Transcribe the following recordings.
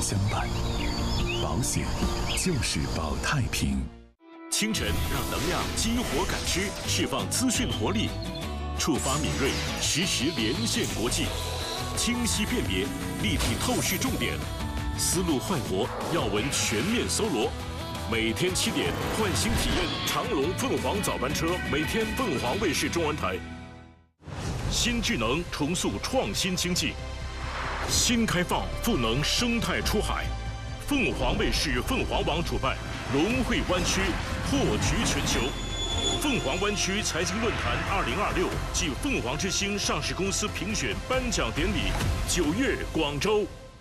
相伴，保险就是保太平。 清晨让能量激活感知，释放资讯活力，触发敏锐，实时连线国际，清晰辨别，立体透视重点，思路焕活，要闻全面搜罗。每天7点，换新体验长荣凤凰早班车，每天凤凰卫视中文台。新智能重塑创新经济，新开放赋能生态出海。凤凰卫视凤凰网主办融汇湾区破局全球凤凰湾区财经论坛2026暨凤凰之星上市公司评选颁奖典礼9月广州。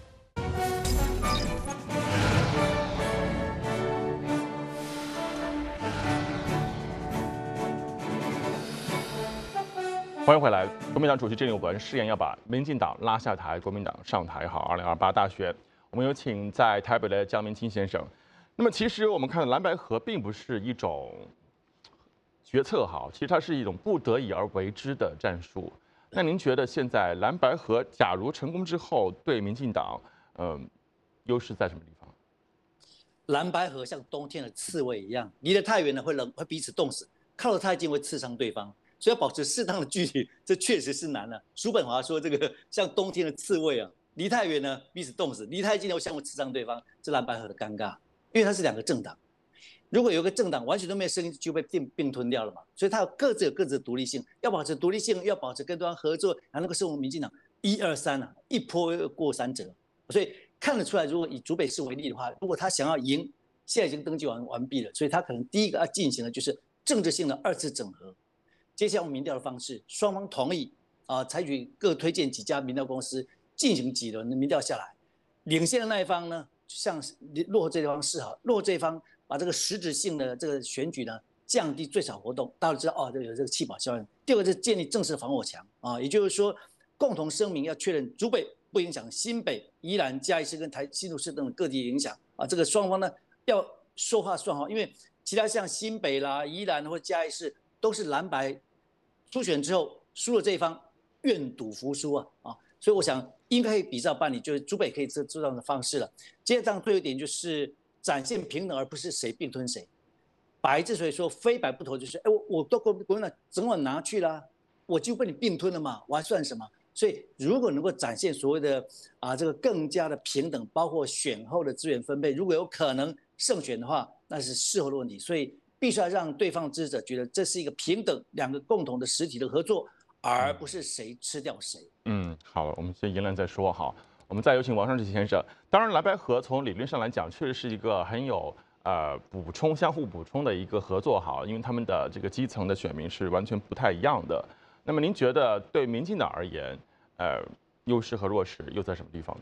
欢迎回来。国民党主席郑永文誓言要把民进党拉下台，国民党上台。好，2028大选，我们有请在台北的江明清先生。那么，其实我们看蓝白合并不是一种决策，好，其实它是一种不得已而为之的战术。那您觉得现在蓝白合假如成功之后，对民进党，优势在什么地方？ 蓝白合像冬天的刺猬一样，离得太远了会彼此冻死；靠得太近会刺伤对方。所以要保持适当的距离，这确实是难了。叔本华说，这个像冬天的刺猬啊，离太远呢彼此冻死，离太近又相互刺伤对方，这蓝白合的尴尬。因为它是两个政党，如果有一个政党完全都没有声音，就被并吞掉了嘛。所以它各自有各自的独立性，要保持独立性，要保持跟对方合作，还能够胜过民进党1、2、3啊，一波过3折。所以看得出来，如果以竹北市为例的话，如果他想要赢，现在已经登记完毕了，所以他可能第一个要进行的就是政治性的2次整合。接下来用民调的方式，双方同意采取各推荐几家民调公司进行几轮的民调下来，领先的那一方呢，向落这一方示好，落这一方把这个实质性的这个选举呢降低最少活动，大家都知道有这个弃保效应。第二个是建立正式的防火墙也就是说，共同声明要确认竹北不影响新北、宜兰、嘉义市跟新竹市等各地的影响这个双方呢要说话算话，因为其他像新北啦、宜兰或嘉义市都是蓝白初选之后输了这一方愿赌服输所以我想应该可以比照办理，就是竹北可以这样的方式了。接着这样最后一点就是展现平等，而不是谁并吞谁。白之所以说非白不投，就是我都国民党整晚拿去了，我就被你并吞了嘛，我还算什么？所以如果能够展现所谓的这个更加的平等，包括选后的资源分配，如果有可能胜选的话，那是事后的问题。所以必须要让对方支持者觉得这是一个平等两个共同的实体的合作，而不是谁吃掉谁。 好，我们先赢了再说好。我们再有请王尚志先生。当然，蓝白合从理论上来讲，确实是一个很有相互补充的一个合作好，因为他们的这个基层的选民是完全不太一样的。那么您觉得对民进党而言，优势和弱势又在什么地方呢？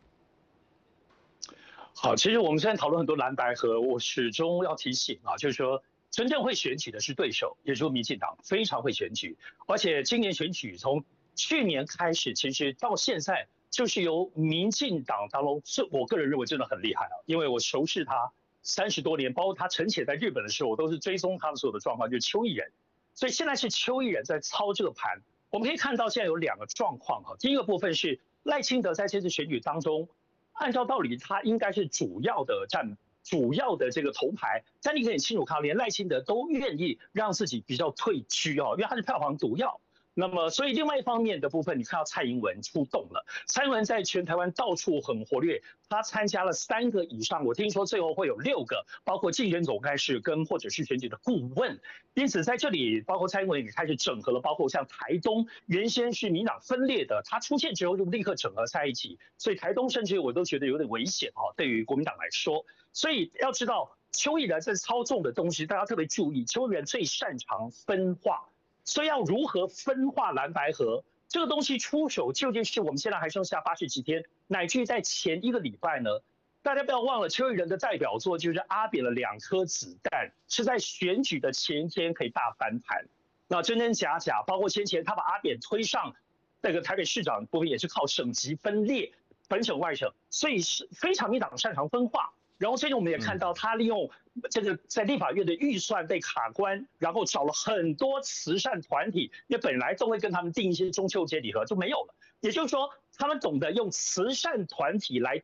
好，其实我们现在讨论很多蓝白合，我始终要提醒就是说真正会选举的是对手，也就是民进党非常会选举，而且今年选举从去年开始，其实到现在就是由民进党当中，我个人认为真的很厉害因为我熟识他30多年，包括他沉潜在日本的时候，我都是追踪他的所有的状况，就是邱毅人，所以现在是邱毅人在操这个盘。我们可以看到现在有2个状况第一个部分是赖清德在这次选举当中，按照道理他应该是主要的这个头牌，但你可以清楚看到，连赖清德都愿意让自己比较退居因为他是票房毒药。那么，所以另外一方面的部分，你看到蔡英文出动了。蔡英文在全台湾到处很活跃，他参加了3个以上，我听说最后会有6个，包括竞选总干事跟或者是选举的顾问。因此在这里，包括蔡英文也开始整合了，包括像台东原先是民党分裂的，他出现之后就立刻整合在一起，所以台东甚至我都觉得有点危险对于国民党来说。所以要知道，邱毅人在操纵的东西，大家特别注意，邱毅人最擅长分化。所以要如何分化蓝白合这个东西出手，究竟是我们现在还剩下80几天，乃至于在前1个礼拜呢？大家不要忘了，邱毅人的代表作就是阿扁的2颗子弹，是在选举的前一天可以大翻盘。那真真假假，包括先前他把阿扁推上那个台北市长部分，也是靠省级分裂，本省外省，所以是非常民党擅长分化。然后最近我们也看到他利用这个在立法院的预算被卡关，然后找了很多慈善团体，因为本来都会跟他们订一些中秋节礼盒就没有了。也就是说，他们懂得用慈善团体来